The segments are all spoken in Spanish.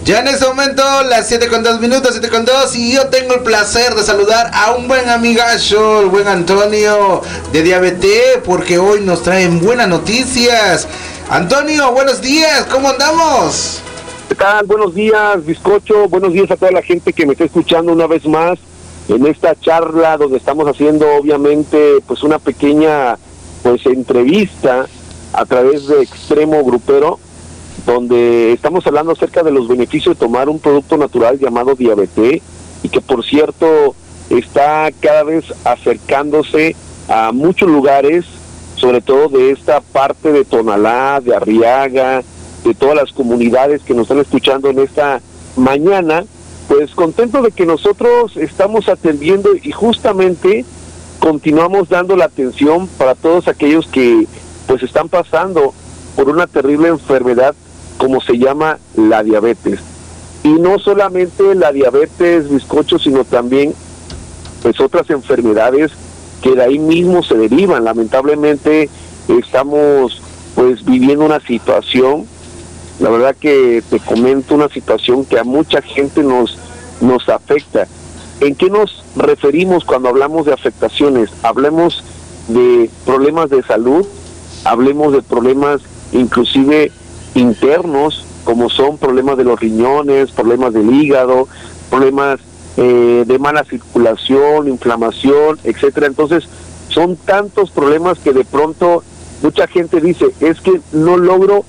Ya en este momento, las 7:02, 7:02, y yo tengo el placer de saludar a un buen amigazo, el buen Antonio de Diabetes, porque hoy nos traen buenas noticias. Antonio, buenos días, ¿cómo andamos? ¿Qué tal? Buenos días, Bizcocho, buenos días a toda la gente que me está escuchando una vez más en esta charla donde estamos haciendo obviamente pues una pequeña pues entrevista a través de Extremo Grupero, donde estamos hablando acerca de los beneficios de tomar un producto natural llamado Diabetes, y que por cierto está cada vez acercándose a muchos lugares, sobre todo de esta parte de Tonalá, de Arriaga, de todas las comunidades que nos están escuchando en esta mañana. Pues contento de que nosotros estamos atendiendo y justamente continuamos dando la atención para todos aquellos que pues están pasando por una terrible enfermedad como se llama la diabetes. Y no solamente la diabetes, Bizcocho, sino también pues otras enfermedades que de ahí mismo se derivan. Lamentablemente estamos pues viviendo una situación, la verdad que te comento, una situación que a mucha gente nos afecta. ¿En qué nos referimos cuando hablamos de afectaciones? Hablemos de problemas de salud, hablemos de problemas inclusive internos, como son problemas de los riñones, problemas del hígado, problemas de mala circulación, inflamación, etcétera. Entonces, son tantos problemas que de pronto mucha gente dice, es que no logro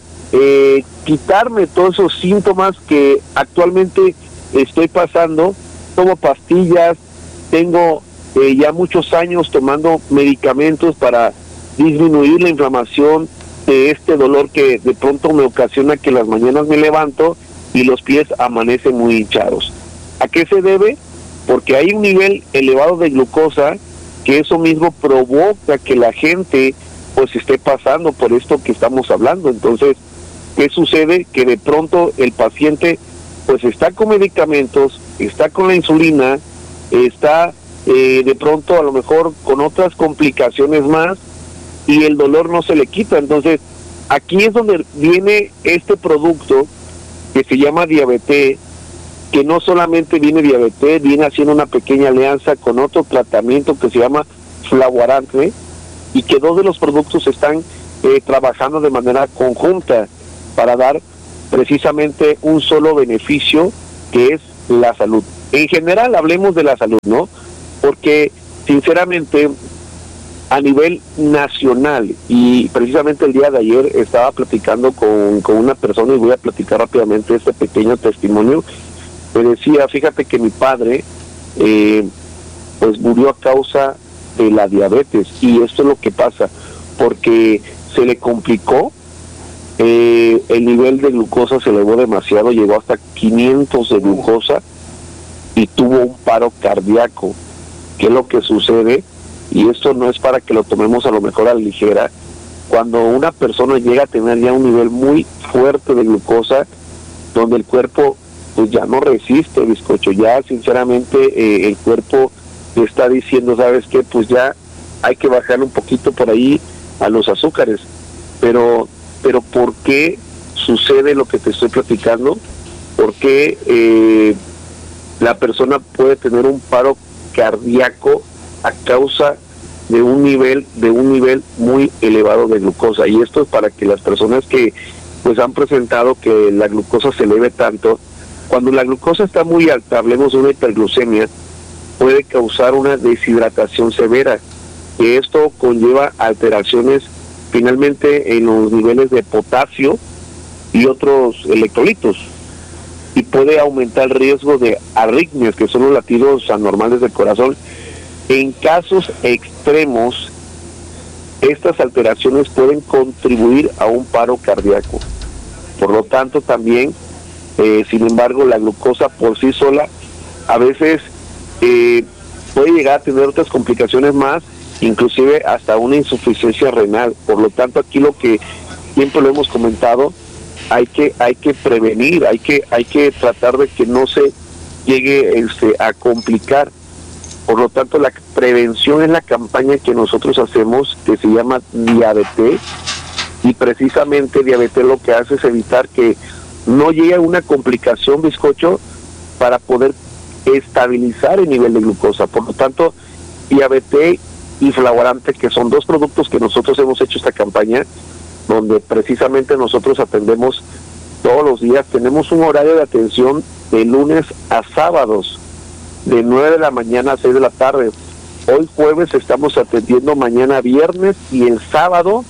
quitarme todos esos síntomas que actualmente estoy pasando. Tomo pastillas, tengo ya muchos años tomando medicamentos para disminuir la inflamación de este dolor que de pronto me ocasiona que las mañanas me levanto y los pies amanecen muy hinchados. ¿A qué se debe? Porque hay un nivel elevado de glucosa, que eso mismo provoca que la gente pues esté pasando por esto que estamos hablando. Entonces, ¿qué sucede? Que de pronto el paciente pues está con medicamentos, está con la insulina, está de pronto a lo mejor con otras complicaciones más, y el dolor no se le quita. Entonces, aquí es donde viene este producto que se llama Diabetes, que no solamente viene Diabetes, viene haciendo una pequeña alianza con otro tratamiento que se llama Flavoarante, y que dos de los productos están trabajando de manera conjunta para dar precisamente un solo beneficio, que es la salud. En general hablemos de la salud, ¿no? Porque sinceramente a nivel nacional, y precisamente el día de ayer estaba platicando con una persona, y voy a platicar rápidamente este pequeño testimonio. Me decía, fíjate que mi padre pues murió a causa de la diabetes, y esto es lo que pasa, porque se le complicó, el nivel de glucosa se elevó demasiado, llegó hasta 500 de glucosa y tuvo un paro cardíaco. ¿Qué es lo que sucede? Y esto no es para que lo tomemos a lo mejor a la ligera. Cuando una persona llega a tener ya un nivel muy fuerte de glucosa, donde el cuerpo pues ya no resiste, Bizcocho, ya sinceramente el cuerpo te está diciendo, ¿sabes qué? Pues ya hay que bajar un poquito por ahí a los azúcares. Pero ¿por qué sucede lo que te estoy platicando? ¿Por qué la persona puede tener un paro cardíaco a causa de un nivel muy elevado de glucosa? Y esto es para que las personas que pues han presentado que la glucosa se eleve tanto, cuando la glucosa está muy alta, hablemos de una hiperglucemia, puede causar una deshidratación severa, que esto conlleva alteraciones finalmente en los niveles de potasio y otros electrolitos, y puede aumentar el riesgo de arritmias, que son los latidos anormales del corazón. En casos extremos, estas alteraciones pueden contribuir a un paro cardíaco. Por lo tanto, también, sin embargo, la glucosa por sí sola a veces puede llegar a tener otras complicaciones más, inclusive hasta una insuficiencia renal. Por lo tanto, aquí lo que siempre lo hemos comentado, hay que prevenir, hay que tratar de que no se llegue a complicar. Por lo tanto, la prevención es la campaña que nosotros hacemos, que se llama Diabetes, y precisamente Diabetes lo que hace es evitar que no llegue a una complicación, bizcocho, para poder estabilizar el nivel de glucosa. Por lo tanto, Diabeté y Flavorante, que son dos productos que nosotros hemos hecho esta campaña, donde precisamente nosotros atendemos todos los días. Tenemos un horario de atención de lunes a sábados, de 9 de la mañana a 6 de la tarde. Hoy jueves estamos atendiendo mañana viernes y el sábado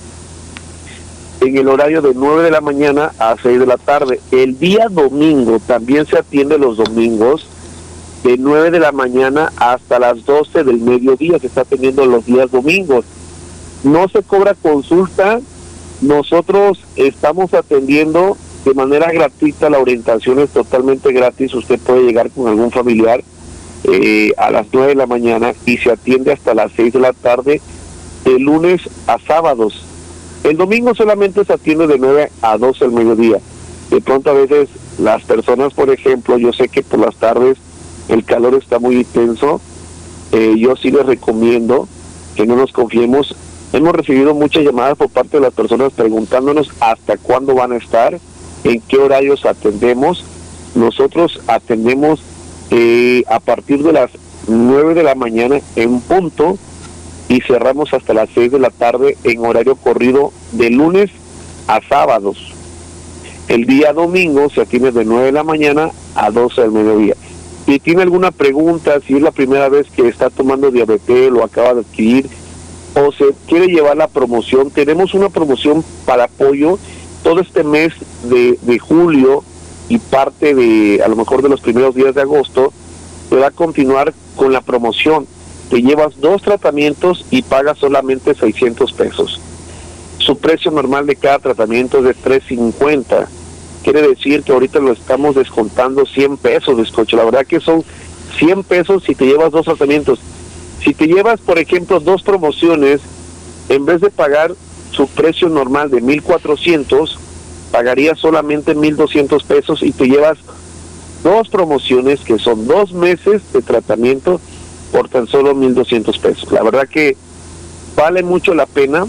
en el horario de 9 de la mañana a 6 de la tarde. El día domingo también se atiende los domingos de 9 de la mañana hasta las 12 del mediodía, se está atendiendo los días domingos. No se cobra consulta, nosotros estamos atendiendo de manera gratuita, la orientación es totalmente gratis, usted puede llegar con algún familiar a las 9 de la mañana y se atiende hasta las 6 de la tarde, de lunes a sábados. El domingo solamente se atiende de 9 a 12 del mediodía. De pronto a veces las personas, por ejemplo, yo sé que por las tardes el calor está muy intenso, yo sí les recomiendo que no nos confiemos. Hemos recibido muchas llamadas por parte de las personas preguntándonos hasta cuándo van a estar, en qué horarios atendemos. Nosotros atendemos a partir de las 9 de la mañana en punto y cerramos hasta las 6 de la tarde en horario corrido de lunes a sábados. El día domingo se atiende de 9 de la mañana a 12 del mediodía. Si tiene alguna pregunta, si es la primera vez que está tomando Diabeté, lo acaba de adquirir, o se quiere llevar la promoción, tenemos una promoción para apoyo todo este mes de julio y parte de, a lo mejor de los primeros días de agosto, se va a continuar con la promoción. Te llevas 2 tratamientos y pagas solamente 600 pesos. Su precio normal de cada tratamiento es de $3.50. Quiere decir que ahorita lo estamos descontando 100 pesos, bizcocho. La verdad que son 100 pesos si te llevas 2 tratamientos. Si te llevas, por ejemplo, 2 promociones, en vez de pagar su precio normal de 1,400, pagarías solamente 1,200 pesos y te llevas 2 promociones que son 2 meses de tratamiento por tan solo 1,200 pesos. La verdad que vale mucho la pena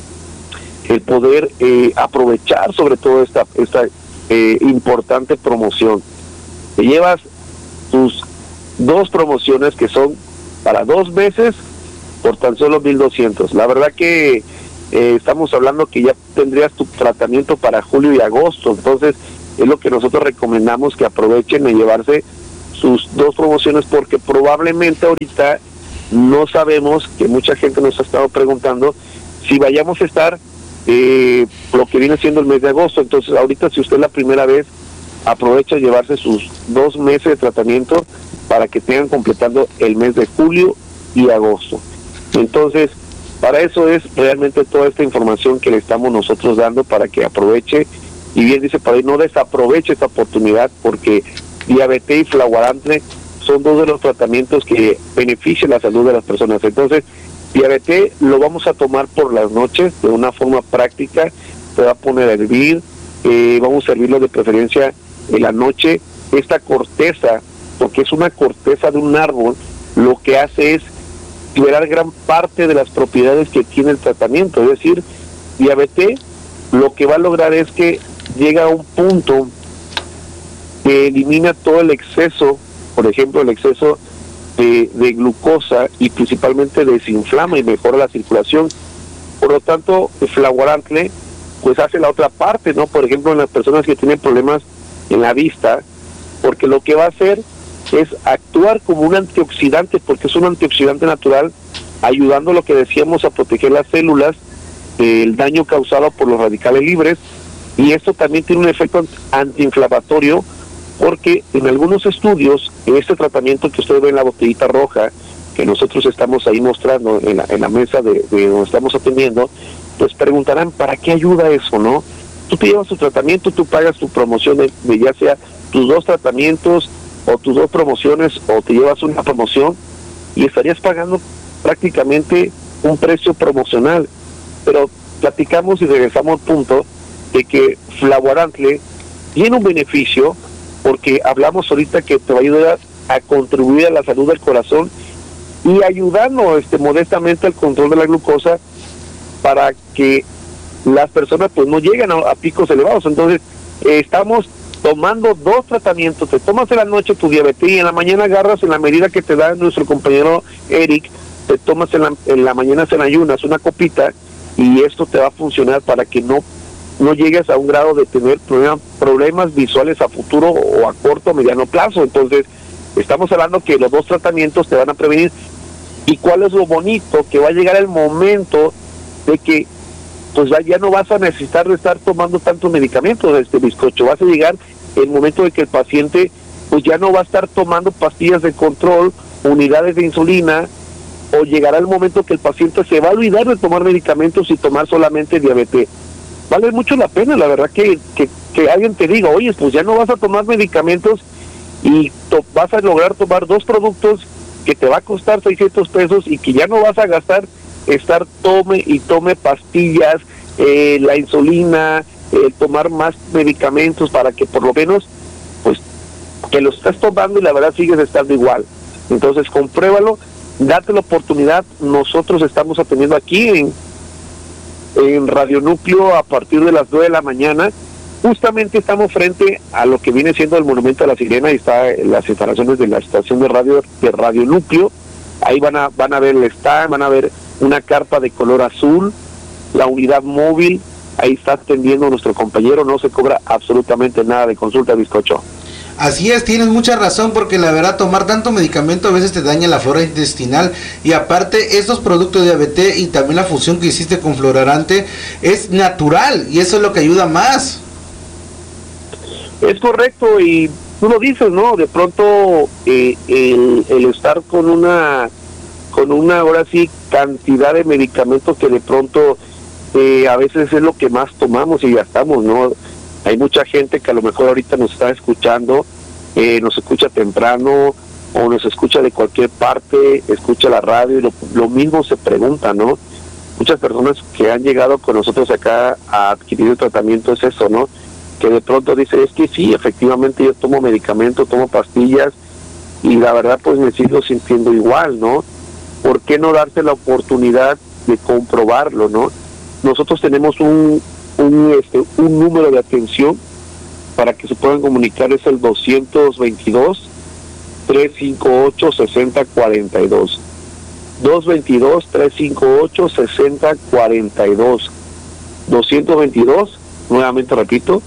el poder aprovechar sobre todo esta importante promoción. Te llevas tus 2 promociones que son para 2 meses por tan solo 1,200. La verdad que estamos hablando que ya tendrías tu tratamiento para julio y agosto, entonces es lo que nosotros recomendamos, que aprovechen de llevarse sus 2 promociones, porque probablemente ahorita no sabemos, que mucha gente nos ha estado preguntando si vayamos a estar lo que viene siendo el mes de agosto. Entonces ahorita, si usted es la primera vez, aprovecha de llevarse sus 2 meses de tratamiento para que tengan completando el mes de julio y agosto. Entonces, para eso es realmente toda esta información que le estamos nosotros dando, para que aproveche, y bien dice para ahí, no desaproveche esta oportunidad, porque Diabeté y Flavorante son 2 de los tratamientos que benefician la salud de las personas. Entonces, Diabeté lo vamos a tomar por las noches de una forma práctica, se va a poner a hervir, vamos a hervirlo de preferencia en la noche. Esta corteza, porque es una corteza de un árbol, lo que hace es liberar gran parte de las propiedades que tiene el tratamiento. Es decir, Diabeté lo que va a lograr es que llega a un punto que elimina todo el exceso, por ejemplo, el exceso de glucosa, y principalmente desinflama y mejora la circulación. Por lo tanto, el Flavorante pues hace la otra parte, ¿no? Por ejemplo, en las personas que tienen problemas en la vista, porque lo que va a hacer es actuar como un antioxidante, porque es un antioxidante natural, ayudando, lo que decíamos, a proteger las células del daño causado por los radicales libres, y esto también tiene un efecto antiinflamatorio, porque en algunos estudios, en este tratamiento que usted ve en la botellita roja, que nosotros estamos ahí mostrando en la mesa de donde estamos atendiendo, pues preguntarán, ¿para qué ayuda eso, no? Tú te llevas tu tratamiento, tú pagas tu promoción de ya sea tus 2 tratamientos o tus 2 promociones, o te llevas una promoción y estarías pagando prácticamente un precio promocional. Pero platicamos y regresamos al punto de que Flavorante tiene un beneficio, porque hablamos ahorita que te va a ayudar a contribuir a la salud del corazón y ayudando modestamente al control de la glucosa, para que las personas pues no lleguen a picos elevados. Entonces estamos tomando 2 tratamientos, te tomas en la noche tu diabetes y en la mañana agarras en la medida que te da nuestro compañero Eric, te tomas en la mañana, en ayunas, una copita, y esto te va a funcionar para que no llegues a un grado de tener problemas visuales a futuro o a corto o mediano plazo. Entonces, estamos hablando que los 2 tratamientos te van a prevenir. ¿Y cuál es lo bonito? Que va a llegar el momento de que pues ya no vas a necesitar de estar tomando tantos medicamentos, bizcocho. Vas a llegar el momento de que el paciente pues ya no va a estar tomando pastillas de control, unidades de insulina, o llegará el momento que el paciente se va a olvidar de tomar medicamentos y tomar solamente diabetes. Vale mucho la pena, la verdad, que alguien te diga, oye, pues ya no vas a tomar medicamentos y vas a lograr tomar 2 productos que te va a costar 600 pesos y que ya no vas a gastar estar tome y tome pastillas, la insulina, tomar más medicamentos, para que por lo menos pues que lo estás tomando y la verdad sigues estando igual. Entonces compruébalo, date la oportunidad. Nosotros estamos atendiendo aquí en Radio Núcleo a partir de las 9 de la mañana. Justamente estamos frente a lo que viene siendo el Monumento a la Sirena, y está las instalaciones de la estación de Radio Núcleo. Ahí van a ver el stand, van a ver una carpa de color azul, la unidad móvil. Ahí está atendiendo nuestro compañero, no se cobra absolutamente nada de consulta, bizcocho. Así es, tienes mucha razón, porque la verdad tomar tanto medicamento a veces te daña la flora intestinal, y aparte estos productos de diabetes y también la fusión que hiciste con Florarante es natural, y eso es lo que ayuda más. Es correcto, y tú lo dices, ¿no? De pronto el estar con una ahora sí cantidad de medicamentos que de pronto a veces es lo que más tomamos y gastamos, ¿no? Hay mucha gente que a lo mejor ahorita nos está escuchando, nos escucha temprano o nos escucha de cualquier parte, escucha la radio y lo mismo se pregunta, ¿no? Muchas personas que han llegado con nosotros acá a adquirir el tratamiento es eso, ¿no? Que de pronto dice, es que sí, efectivamente yo tomo medicamentos, tomo pastillas y la verdad pues me sigo sintiendo igual, ¿no? ¿Por qué no darte la oportunidad de comprobarlo, ¿no? Nosotros tenemos un número de atención para que se puedan comunicar, es el 222-358-6042. 222-358-6042. 222, nuevamente repito,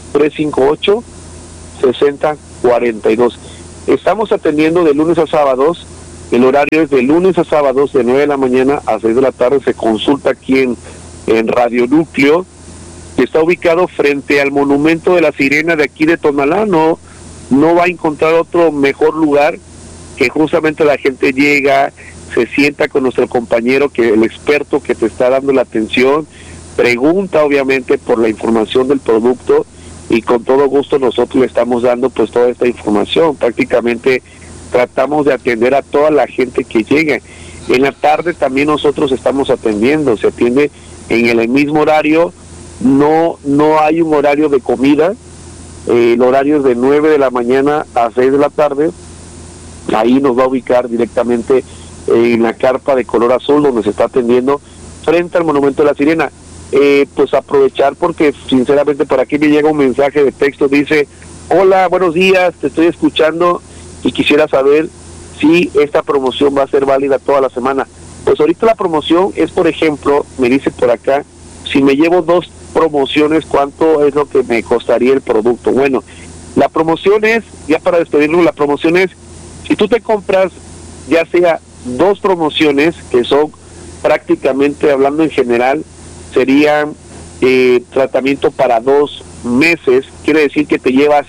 358-6042. Estamos atendiendo de lunes a sábados. El horario es de lunes a sábados de 9 de la mañana a 6 de la tarde. Se consulta aquí en Radio Núcleo, que está ubicado frente al Monumento de la Sirena de aquí de Tonalá. No va a encontrar otro mejor lugar, que justamente la gente llega, se sienta con nuestro compañero, que el experto que te está dando la atención, pregunta obviamente por la información del producto, y con todo gusto nosotros le estamos dando pues toda esta información. Prácticamente tratamos de atender a toda la gente que llega. En la tarde también nosotros estamos atendiendo, se atiende en el mismo horario, no hay un horario de comida, el horario es de 9 de la mañana a 6 de la tarde. Ahí nos va a ubicar directamente en la carpa de color azul donde se está atendiendo frente al Monumento de la Sirena. Pues aprovechar, porque sinceramente por aquí me llega un mensaje de texto, dice: hola, buenos días, te estoy escuchando y quisiera saber si esta promoción va a ser válida toda la semana. Pues ahorita la promoción es, por ejemplo, me dice por acá, si me llevo 2 promociones, ¿cuánto es lo que me costaría el producto? Bueno, la promoción es, ya para despedirnos, la promoción es, si tú te compras ya sea 2 promociones, que son prácticamente, hablando en general, serían tratamiento para 2 meses, quiere decir que te llevas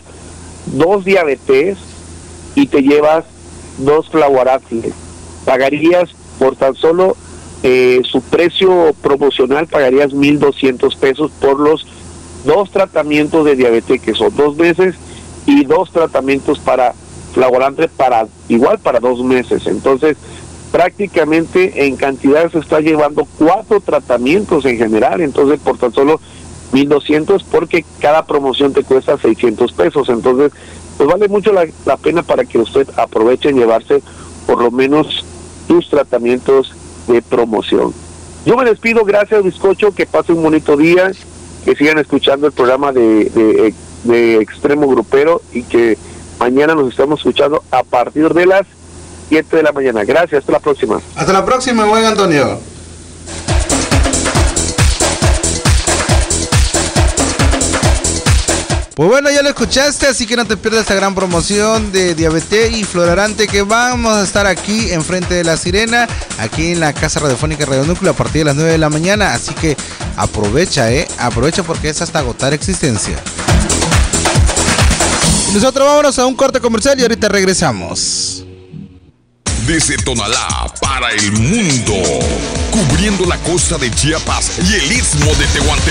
2 diabetes y te llevas 2 flavoráciles. Pagarías por tan solo su precio promocional, pagarías 1,200 pesos por los 2 tratamientos de diabetes, que son 2 meses, y 2 tratamientos para flavorante para 2 meses. Entonces prácticamente en cantidad se está llevando 4 tratamientos en general, entonces por tan solo 1,200, porque cada promoción te cuesta 600 pesos. Entonces pues vale mucho la pena para que usted aproveche en llevarse por lo menos tus tratamientos de promoción. Yo me despido, gracias bizcocho, que pase un bonito día, que sigan escuchando el programa de de Extremo Grupero y que mañana nos estamos escuchando a partir de las 7 de la mañana. Gracias, hasta la próxima. Hasta la próxima, buen Antonio. Pues bueno, ya lo escuchaste, así que no te pierdas esta gran promoción de Diabetes y Florarante, que vamos a estar aquí enfrente de La Sirena, aquí en la Casa Radiofónica Radio Núcleo a partir de las 9 de la mañana, así que aprovecha, aprovecha porque es hasta agotar existencia. Y nosotros vámonos a un corte comercial y ahorita regresamos. Desde Tonalá para el mundo, cubriendo la costa de Chiapas y el istmo de Tehuantepec.